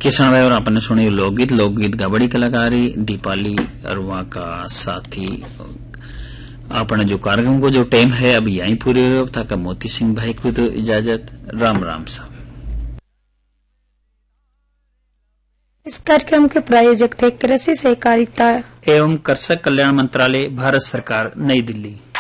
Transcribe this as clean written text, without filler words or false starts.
किसान भाई और आपने सुनी लोकगीत का बड़ी कलाकारी दीपाली और वहां का साथी अपने जो कार्यक्रम को जो टाइम है अभी यहीं पूरे हो था का मोती सिंह भाई को तो इजाजत राम राम साहब। इस कार्यक्रम के प्रायोजक थे कृषि सहकारिता एवं कृषक कल्याण मंत्रालय भारत सरकार नई दिल्ली।